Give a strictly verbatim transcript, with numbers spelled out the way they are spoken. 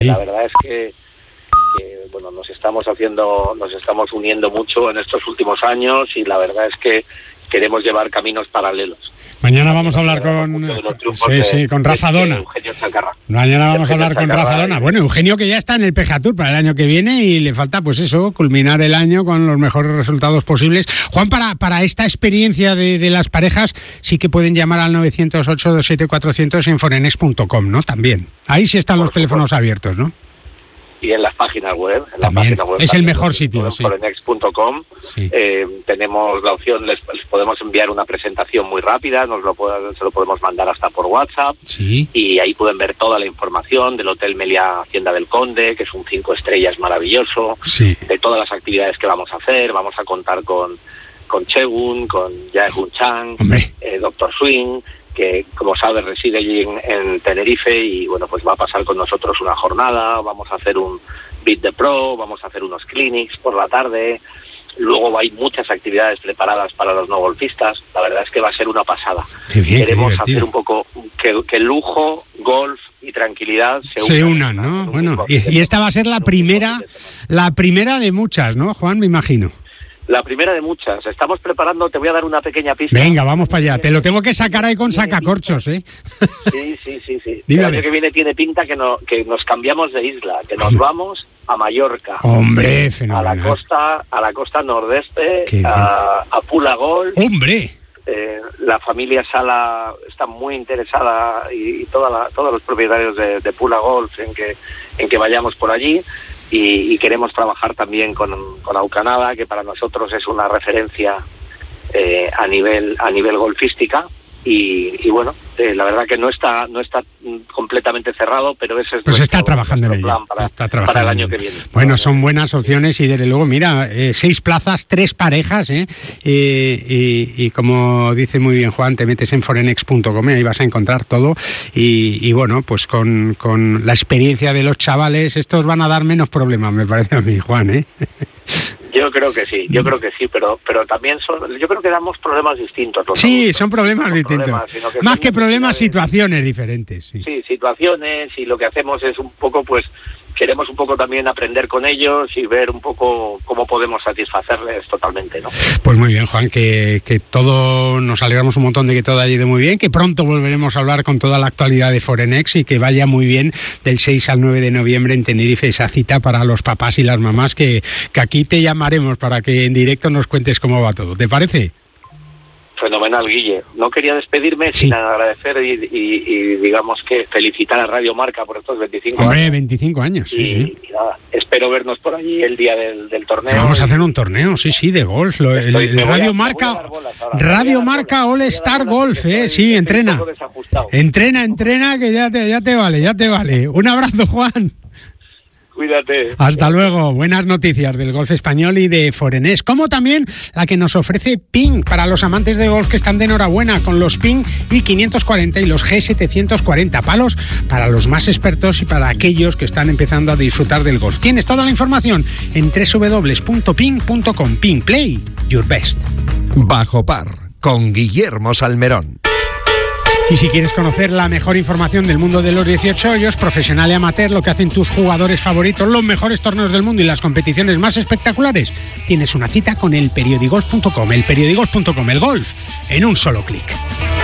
La verdad es que, que bueno, nos estamos haciendo, nos estamos uniendo mucho en estos últimos años y la verdad es que queremos llevar caminos paralelos. Mañana vamos a hablar con sí, de, sí, con Rafa Dona. Mañana vamos a hablar con Rafa Dona. Bueno, Eugenio que ya está en el P G A Tour para el año que viene y le falta pues eso, culminar el año con los mejores resultados posibles. Juan, para para esta experiencia de, de las parejas sí que pueden llamar al nueve cero ocho, dos siete cuatro cero cero en forenex punto com, ¿no? También. Ahí sí están Por los supuesto. teléfonos abiertos, ¿no? Y en las páginas web. En También, la página web es el mejor sitio. En forenex punto com sí. eh, tenemos la opción, les, les podemos enviar una presentación muy rápida, nos lo pueden, se lo podemos mandar hasta por WhatsApp. Sí. Y ahí pueden ver toda la información del Hotel Meliá Hacienda del Conde, que es un cinco estrellas maravilloso, sí. de todas las actividades que vamos a hacer. Vamos a contar con, con Chegun, con Jae-Hoon Chang, eh, Doctor Swing, que como sabes reside allí en, en Tenerife y bueno pues va a pasar con nosotros una jornada, vamos a hacer un Beat the Pro, vamos a hacer unos clinics por la tarde, luego hay muchas actividades preparadas para los no golfistas, la verdad es que va a ser una pasada. Qué bien, queremos qué hacer un poco que, que lujo, golf y tranquilidad se, se unan, unan ¿no? Bueno, y, y esta va a ser la primera, la primera de muchas, ¿no, Juan? Me imagino. La primera de muchas. Estamos preparando, te voy a dar una pequeña pista. Venga, vamos para allá. Te lo tengo que sacar ahí con sacacorchos, ¿eh? Sí, sí, sí, sí. Dígame. El año que viene tiene pinta que, no, que nos cambiamos de isla, que nos vamos a Mallorca. Hombre, fenomenal. A la costa, a la costa nordeste, a, a Pula Golf. ¡Hombre! Eh, la familia Sala está muy interesada y, y toda la, todos los propietarios de, de Pula Golf en que, en que vayamos por allí. Y, y queremos trabajar también con, con Aucanada, que para nosotros es una referencia eh, a nivel a nivel golfística y, y bueno, eh, la verdad que no está no está completamente cerrado, pero ese es pues nuestro, está trabajando en ello plan para, está trabajando para el año que viene. Bueno, son buenas opciones y desde luego, mira, eh, seis plazas, tres parejas, ¿eh? Eh, y, y como dice muy bien Juan, te metes en forenex punto com y ahí vas a encontrar todo y, y bueno, pues con, con la experiencia de los chavales, estos van a dar menos problemas, me parece a mí, Juan, ¿eh? Yo creo que sí, yo creo que sí, pero pero también son, yo creo que damos problemas distintos. Sí, adultos. Son problemas son distintos. Problemas, que Más que problemas, situaciones diferentes. Sí. sí, situaciones y lo que hacemos es un poco, pues, queremos un poco también aprender con ellos y ver un poco cómo podemos satisfacerles totalmente, ¿no? Pues muy bien, Juan, que, que todo, nos alegramos un montón de que todo haya ido muy bien, que pronto volveremos a hablar con toda la actualidad de Forenex y que vaya muy bien del seis al nueve de noviembre en Tenerife, esa cita para los papás y las mamás, que, que aquí te llamaremos para que en directo nos cuentes cómo va todo. ¿Te parece? Fenomenal, Guille. No quería despedirme sí. sin agradecer y, y, y digamos que felicitar a Radio Marca por estos veinticinco Hombre, años. veinticinco años, sí, y, sí. Y nada, espero vernos por allí el día del, del torneo. Vamos a hacer un torneo, sí, sí, de golf. Lo, el, el Radio a, Marca, Radio Marca All Star Golf, eh, sí, entrena. Entrena, entrena, que ya te, ya te vale, ya te vale. Un abrazo, Juan. Cuídate. Hasta luego. Buenas noticias del golf español y de Forenex, como también la que nos ofrece Ping para los amantes del golf que están de enhorabuena con los Ping I quinientos cuarenta y los G setecientos cuarenta, palos para los más expertos y para aquellos que están empezando a disfrutar del golf. Tienes toda la información en doble u doble u doble u punto ping punto com. Ping, play your best. Bajo par con Guillermo Salmerón. Y si quieres conocer la mejor información del mundo de los dieciocho hoyos, profesional y amateur, lo que hacen tus jugadores favoritos, los mejores torneos del mundo y las competiciones más espectaculares, tienes una cita con el periodigolf punto com. El periodigolf punto com, el golf en un solo clic.